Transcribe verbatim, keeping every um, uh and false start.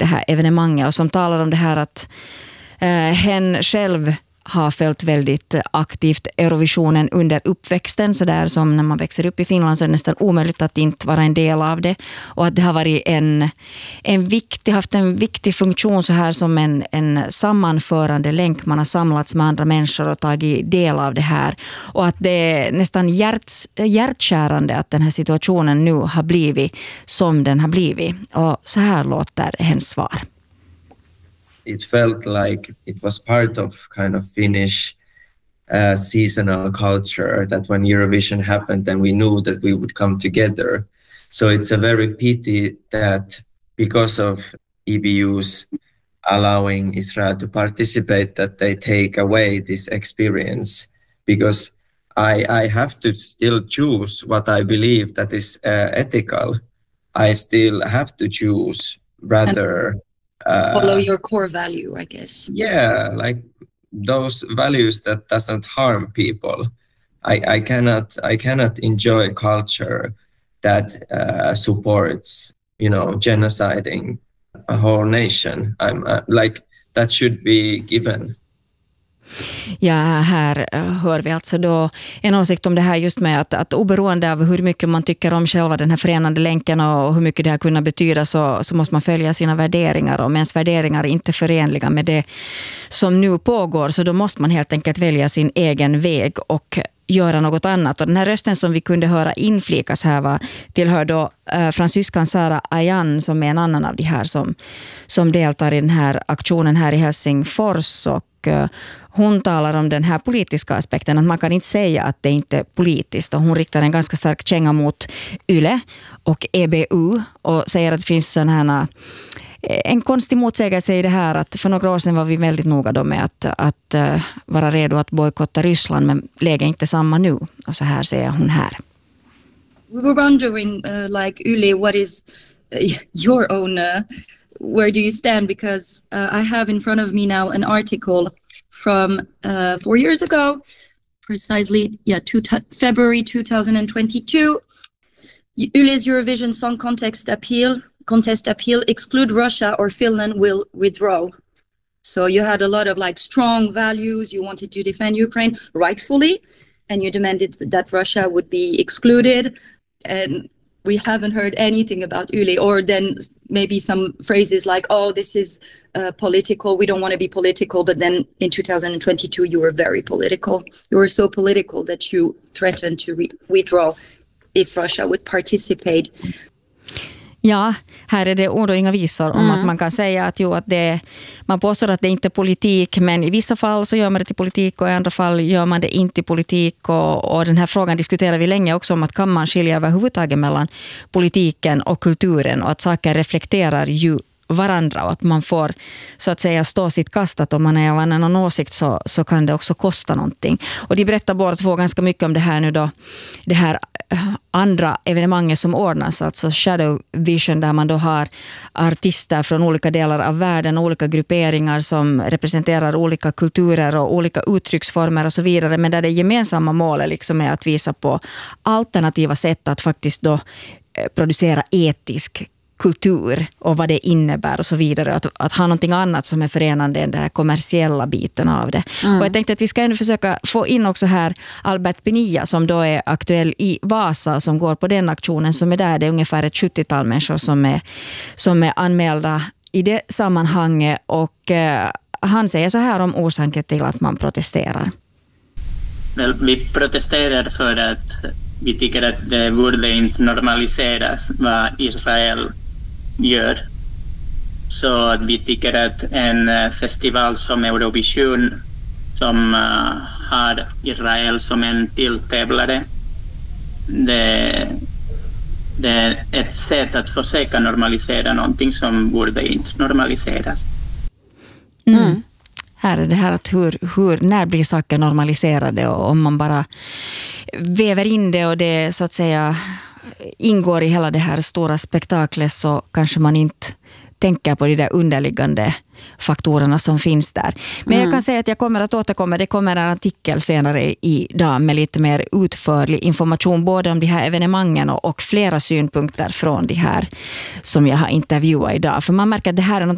här evenemanget och som talar om det här att eh, hen själv har följt väldigt aktivt Eurovisionen under uppväxten, så där som när man växer upp i Finland så är det nästan omöjligt att inte vara en del av det, och att det har varit en, en viktig, haft en viktig funktion så här som en, en sammanförande länk. Man har samlats med andra människor och tagit del av det här, och att det är nästan hjärt, hjärtkärande att den här situationen nu har blivit som den har blivit. Och så här låter hennes svar. It felt like it was part of kind of Finnish uh, seasonal culture, that when Eurovision happened, then we knew that we would come together. So it's a very pity that because of E B U's allowing Israel to participate, that they take away this experience, because I, I have to still choose what I believe that is uh, ethical. I still have to choose rather... Uh, follow your core value, I guess. Yeah, like those values that doesn't harm people. I, I cannot I cannot enjoy culture that uh, supports, you know, genociding a whole nation. I'm uh, like that should be given. Ja, här hör vi alltså då en åsikt om det här just med att, att oberoende av hur mycket man tycker om själva den här förenande länken och hur mycket det har kunnat betyda, så, så måste man följa sina värderingar, och om ens värderingar är inte förenliga med det som nu pågår, så då måste man helt enkelt välja sin egen väg och göra något annat. Och den här rösten som vi kunde höra inflikas här var, tillhör då eh, fransyskan Sara Ayan, som är en annan av de här som, som deltar i den här aktionen här i Helsingfors, och eh, hon talar om den här politiska aspekten, att man kan inte säga att det inte är politiskt, och hon riktar en ganska stark känga mot Yle och E B U och säger att det finns sån här en konstig motsägelse i det här, att för några år sedan var vi väldigt noga då med att, att uh, vara redo att bojkotta Ryssland, men läget är inte samma nu. Och så här säger hon här. We were wondering, uh, like Yle, what is uh, your own, uh, where do you stand? Because uh, I have in front of me now an article from uh, four years ago, precisely, yeah, two t- February twenty twenty-two. Yle's Eurovision Song Contest appeal. Contest appeal, exclude Russia or Finland will withdraw. So you had a lot of like strong values. You wanted to defend Ukraine rightfully, and you demanded that Russia would be excluded. And we haven't heard anything about Yle, or then maybe some phrases like, oh, this is uh, political. We don't want to be political. But then in two thousand twenty-two, you were very political. You were so political that you threatened to re- withdraw if Russia would participate. Ja, här är det ord och inga visor om mm. att man kan säga att, jo, att det, man påstår att det inte är politik, men i vissa fall så gör man det till politik och i andra fall gör man det inte till politik, och, och den här frågan diskuterar vi länge också, om att kan man skilja överhuvudtaget mellan politiken och kulturen, och att saker reflekterar ju varandra, och att man får så att säga stå sitt kast, att om man är av en annan åsikt så, så kan det också kosta någonting. Och de berättar båda två ganska mycket om det här nu då, det här andra evenemanget som ordnas, alltså Shadow Vision, där man då har artister från olika delar av världen, olika grupperingar som representerar olika kulturer och olika uttrycksformer och så vidare, men där det gemensamma målet liksom är att visa på alternativa sätt att faktiskt då producera etisk kultur och vad det innebär och så vidare, att, att ha någonting annat som är förenande än den här kommersiella biten av det. Mm. Och jag tänkte att vi ska ändå försöka få in också här Albert Pinilla, som då är aktuell i Vasa, som går på den aktionen som är där. Det är ungefär ett sjuttiotal människor som är, som är anmälda i det sammanhanget, och eh, han säger så här om orsaken till att man protesterar. Väl, vi protesterar för att vi tycker att det borde inte normaliseras vad Israel gör. Så att vi tycker att en festival som Eurovision, som uh, har Israel som en tilltävlare, det, det är ett sätt att försöka normalisera någonting som borde inte normaliseras. Mm. Här är det här att hur, hur, när blir saker normaliserade, och om man bara väver in det och det så att säga ingår i hela det här stora spektaklet, så kanske man inte tänker på de där underliggande faktorerna som finns där. Men mm. jag kan säga att jag kommer att återkomma. Det kommer en artikel senare idag med lite mer utförlig information både om de här evenemangen och, och flera synpunkter från de här som jag har intervjuat idag. För man märker att det här är något